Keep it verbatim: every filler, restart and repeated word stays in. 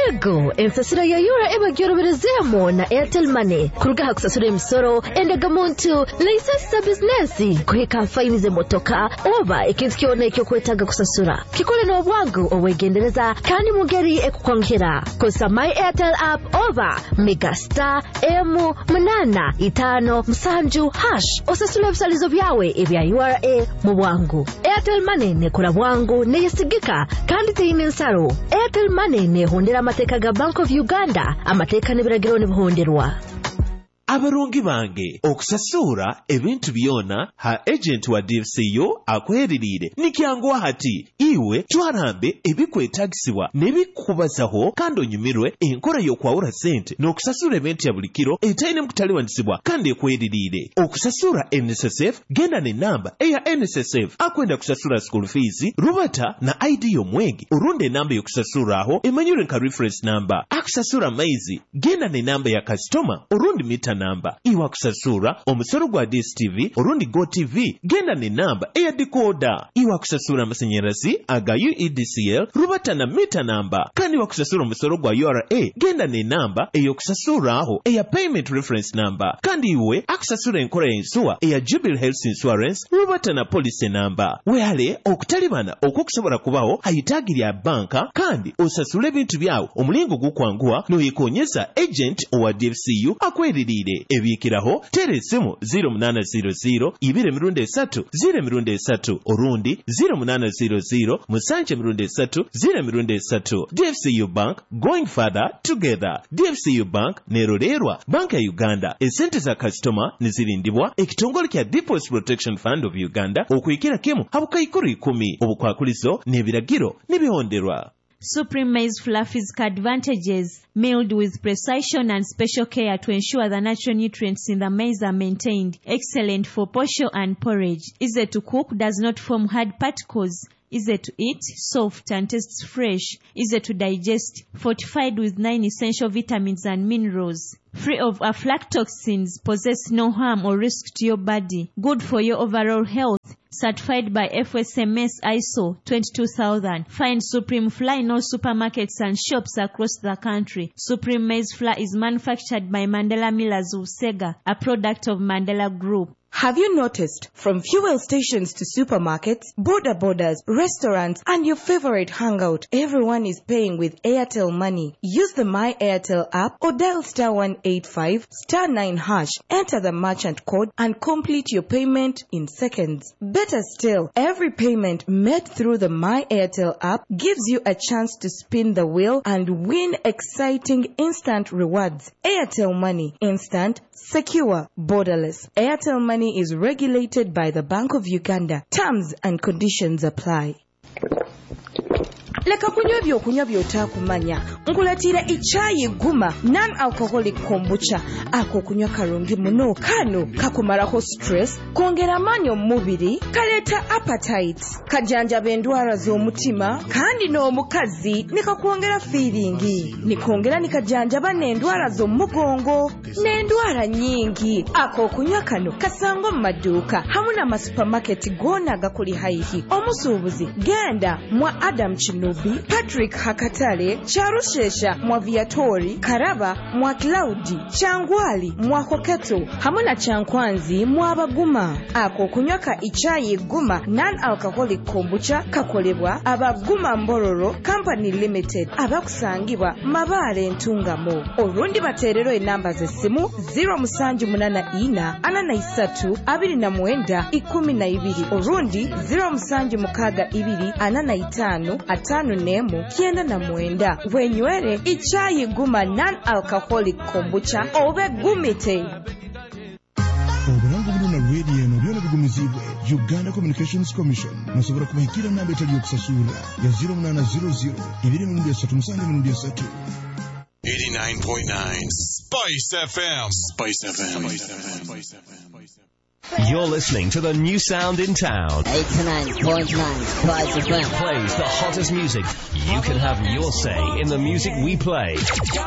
ego ensasiro ya yura eba gyoroberezemo na Airtel Money kurugaha kusasura emisoro endega muntu license business kuhika faini ze motoka oba ikintu kyona ekyo kwetaga kusasura kikole no bwangu owegendereza kandi mugeri ekukwankira kosa my Airtel app oba megastar m munana itano msanju hash osasula bisalizo byawe ebya U R A mu bwangu. Airtel Money ne kora bwangu ne yesigika kandi teyine nsaro. Airtel Money ne hondera amateka ga Bank of Uganda amateka ne biragiro ne buhonderwa. Abarungi bange okusasura ebintu byona ha agent wa D F C yo akweririre nikyangowa hati iwe twarambe ebikwetagisibwa nebikubazaho kandi onyumirwe enkora yo kwawura sente n'okusasura ebintu ya bulikiro etayine mukutaliwanisibwa kandi ekweririre okusasura N S S F genda ne namba eya N S S F akwenda kusasura school fees rubata na I D y'omwegi urunde namba yokusasura aho emanyure nka reference number akusasura maizi genda ne namba ya customer urundi mita namba iwa kusasura omusoro gwa D S T V orundi Go T V genda ne namba eya decoder iwa kusasura amashanyarazi aga U E D C L rubata na mita namba kandi wa kusasura omusoro gwa U R A genda ne namba eyo kusasura aho eya payment reference number kandi iwe akusasura enkora y'ensuwa eya Jubilee Health Insurance rubata na policy number wehale okutalibana okukusobola kubaho hayitagiri ya banka kandi osasule ebintu byawo omulingo gukwangua noyekonyeza agent owa D F C U akweririre ebikiraho teresimu zero munana zero zero ibire mirundi esatu zero mirundi esatu orundi zero munana zero zero musanje mirundi esatu zero mirundi esatu. D F C U Bank, going further together. D F C U Bank nerorerwa banka ya Uganda esente za customer nizirindibwa ekitongole kya Deposit Protection Fund of Uganda okwikira kimu habukayikuru ikumi obukwakulizo nebiragiro nebihonderwa. Supreme Maize Flour physical advantages, milled with precision and special care to ensure the natural nutrients in the maize are maintained. Excellent for posho and porridge. Easy to cook, does not form hard particles. Easy to eat, soft and tastes fresh. Easy to digest, fortified with nine essential vitamins and minerals. Free of aflatoxins, possess no harm or risk to your body. Good for your overall health. Certified by F S M S I S O twenty-two thousand. Find Supreme Flour in all supermarkets and shops across the country. Supreme Maize Flour is manufactured by Mandela Millers of Sega, a product of Mandela Group. Have you noticed, from fuel stations to supermarkets, border borders, restaurants, and your favorite hangout, everyone is paying with Airtel Money. Use the My Airtel app or dial star one eight five star nine hash, enter the merchant code, and complete your payment in seconds. Better still, every payment made through the My Airtel app gives you a chance to spin the wheel and win exciting instant rewards. Airtel Money, instant, secure, borderless. Airtel Money is regulated by the Bank of Uganda. Terms and conditions apply. Leka kunywa byokunywa by'otaakumanya nkulatira ichayi guma non-alcoholic kombucha ako kunywa karungi muno kano kakumarako stress kongera amaanyi omubiri kaleta appetite kajanjaba endwara z'omutima kandi n'omukazi nikakwongera feeling nikongera nikajanjaba n'endwara z'omugongo n'endwara nyingi ako kunywa kano kasango mu maduuka hamuna ma supermarket gona gakuli haihi omusuubuzi genda mwa Adam Chinubi, Patrick Hakatale, Charushesha mwa Viatori, Karaba mwa Claudi, Changwali mwa Koketo, hamuna Chankwanzi mwa Baguma. Ako kunywaka ichayi guma non-alcoholic kombucha kakolebwa Abaguma Mbororo Company Limited abakusangibwa Mabale Ntungamo. Orundi baterero enamba zesimu zero musanju munana ina anana isatu abiri na mwenda ikumi na ibiri orundi zero musanju mukaga ibiri anana itanu atanu nemu kienda na mwenda wenywere ichayi guma non-alcoholic kombucha obe gumite. Obulango buno na radio eno byona bigumizibwe Uganda Communications Commission musobora kubahikira namba etali yokusasula ya zero munana zero zero ibiri mirundi esatu musanju mirundi esatu. eighty-nine point nine Spice F M. Spice F M. Spice F M. You're listening to the new sound in town. eighty-nine point nine Spice F M. Plays the hottest music. You can have your say in the music we play.